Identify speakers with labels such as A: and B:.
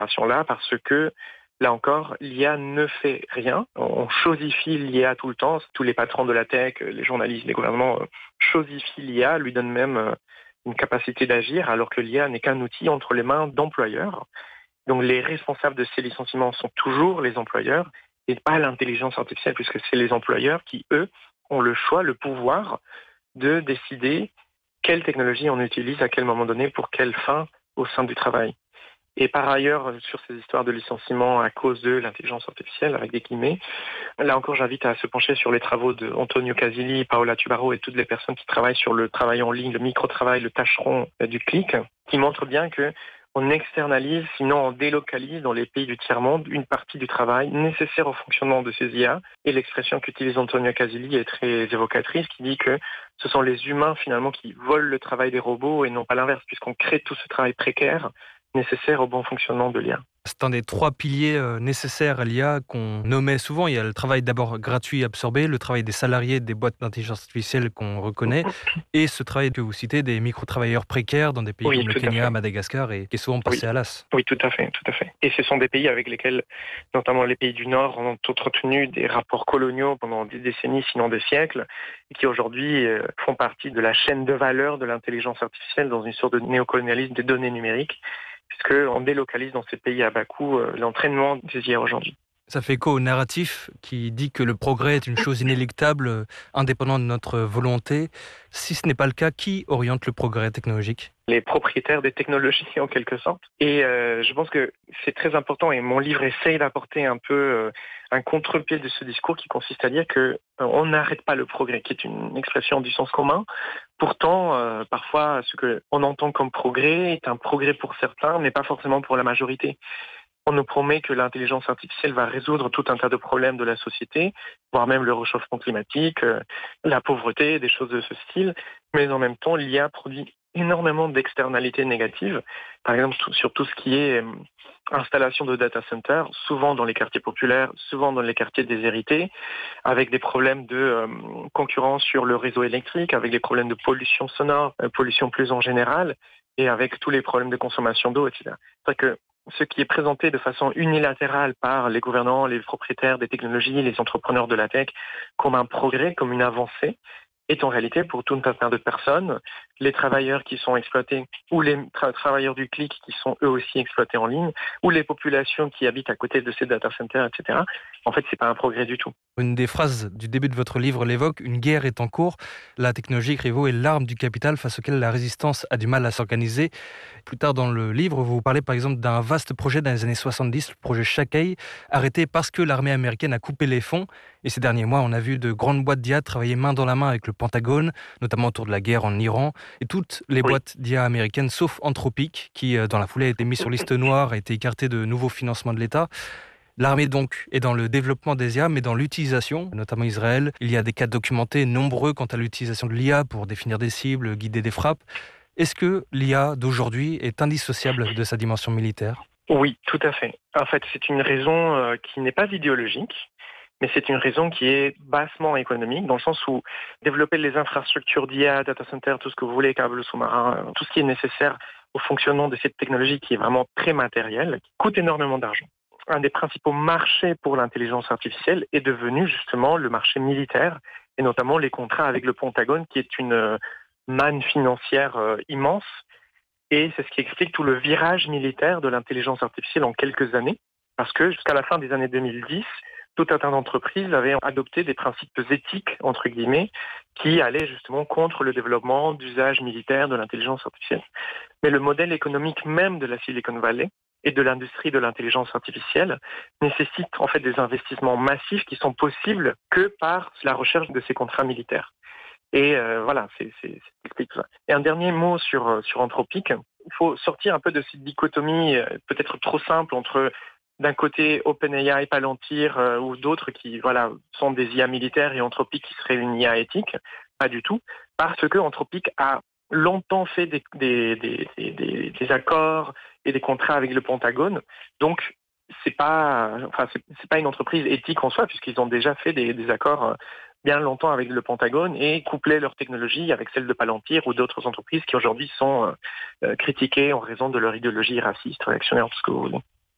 A: là parce que là encore, l'IA ne fait rien. On chosifie l'IA tout le temps. Tous les patrons de la tech, les journalistes, les gouvernements chosifient l'IA, lui donnent même une capacité d'agir, alors que l'IA n'est qu'un outil entre les mains d'employeurs. Donc les responsables de ces licenciements sont toujours les employeurs et pas l'intelligence artificielle, puisque c'est les employeurs qui, eux, ont le choix, le pouvoir de décider quelle technologie on utilise à quel moment donné pour quelle fin au sein du travail. Et par ailleurs, sur ces histoires de licenciement à cause de l'intelligence artificielle, avec des guillemets, là encore, j'invite à se pencher sur les travaux de Antonio Casilli, Paola Tubaro et toutes les personnes qui travaillent sur le travail en ligne, le micro-travail, le tâcheron du clic, qui montrent bien que on externalise, sinon on délocalise dans les pays du tiers-monde une partie du travail nécessaire au fonctionnement de ces IA. Et l'expression qu'utilise Antonio Casilli est très évocatrice, qui dit que ce sont les humains finalement qui volent le travail des robots et non pas l'inverse, puisqu'on crée tout ce travail précaire nécessaire au bon fonctionnement de l'IA.
B: C'est un des 3 piliers nécessaires à l'IA qu'on nommait souvent. Il y a le travail d'abord gratuit absorbé, le travail des salariés des boîtes d'intelligence artificielle qu'on reconnaît, et ce travail que vous citez des micro-travailleurs précaires dans des pays comme le Kenya, Madagascar, et qui est souvent passé à l'as.
A: Oui, tout à fait. Et ce sont des pays avec lesquels, notamment les pays du Nord, ont entretenu des rapports coloniaux pendant des décennies, sinon des siècles, et qui aujourd'hui font partie de la chaîne de valeur de l'intelligence artificielle dans une sorte de néocolonialisme des données numériques, puisqu'on délocalise dans ces pays à bas coût l'entraînement des IA aujourd'hui.
B: Ça fait écho au narratif qui dit que le progrès est une chose inéluctable, indépendante de notre volonté. Si ce n'est pas le cas, qui oriente le progrès technologique ?
A: Les propriétaires des technologies en quelque sorte. Et je pense que c'est très important et mon livre essaye d'apporter un peu un contre-pied de ce discours qui consiste à dire que on n'arrête pas le progrès, qui est une expression du sens commun. Pourtant, parfois, ce que on entend comme progrès est un progrès pour certains, mais pas forcément pour la majorité. On nous promet que l'intelligence artificielle va résoudre tout un tas de problèmes de la société, voire même le réchauffement climatique, la pauvreté, des choses de ce style. Mais en même temps, l'IA produit énormément d'externalités négatives. Par exemple, sur tout ce qui est installation de data centers, souvent dans les quartiers populaires, souvent dans les quartiers déshérités, avec des problèmes de concurrence sur le réseau électrique, avec des problèmes de pollution sonore, pollution plus en général, et avec tous les problèmes de consommation d'eau, etc. C'est que ce qui est présenté de façon unilatérale par les gouvernants, les propriétaires des technologies, les entrepreneurs de la tech, comme un progrès, comme une avancée, est en réalité pour tout un tas de personnes, les travailleurs qui sont exploités ou les travailleurs du clic qui sont eux aussi exploités en ligne, ou les populations qui habitent à côté de ces data centers, etc. En fait, c'est pas un progrès du tout.
B: Une des phrases du début de votre livre l'évoque, une guerre est en cours. La technologie, écrivez-vous, est l'arme du capital face auquel la résistance a du mal à s'organiser. Plus tard dans le livre, vous parlez par exemple d'un vaste projet dans les années 70, le projet Shakei, arrêté parce que l'armée américaine a coupé les fonds. Et ces derniers mois, on a vu de grandes boîtes d'IA travailler main dans la main avec le Pentagone, notamment autour de la guerre en Iran. Et toutes les boîtes d'IA américaines, sauf Anthropic, qui dans la foulée a été mis sur liste noire, a été écarté de nouveaux financements de l'État. L'armée donc est dans le développement des IA, mais dans l'utilisation, notamment Israël. Il y a des cas documentés nombreux quant à l'utilisation de l'IA pour définir des cibles, guider des frappes. Est-ce que l'IA d'aujourd'hui est indissociable de sa dimension militaire ?
A: Oui, tout à fait. En fait, c'est une raison qui n'est pas idéologique, mais c'est une raison qui est bassement économique, dans le sens où développer les infrastructures d'IA, data center, tout ce que vous voulez, câbles sous-marins, tout ce qui est nécessaire au fonctionnement de cette technologie qui est vraiment très matérielle, qui coûte énormément d'argent. Un des principaux marchés pour l'intelligence artificielle est devenu justement le marché militaire, et notamment les contrats avec le Pentagone, qui est une manne financière immense. Et c'est ce qui explique tout le virage militaire de l'intelligence artificielle en quelques années, parce que jusqu'à la fin des années 2010, tout un tas d'entreprises avaient adopté des principes éthiques, entre guillemets, qui allaient justement contre le développement d'usages militaires de l'intelligence artificielle. Mais le modèle économique même de la Silicon Valley et de l'industrie de l'intelligence artificielle nécessite en fait des investissements massifs qui sont possibles que par la recherche de ces contrats militaires. Et voilà, c'est explique ça. Et un dernier mot sur Anthropic. Il faut sortir un peu de cette dichotomie peut-être trop simple entre d'un côté OpenAI, Palantir ou d'autres qui voilà sont des IA militaires et Anthropic qui serait une IA éthique. Pas du tout, parce que Anthropic a longtemps fait des accords et des contrats avec le Pentagone. Donc c'est pas une entreprise éthique en soi puisqu'ils ont déjà fait des accords bien longtemps avec le Pentagone et couplé leur technologie avec celle de Palantir ou d'autres entreprises qui aujourd'hui sont critiquées en raison de leur idéologie raciste, réactionnaire, tout ce que vous voulez.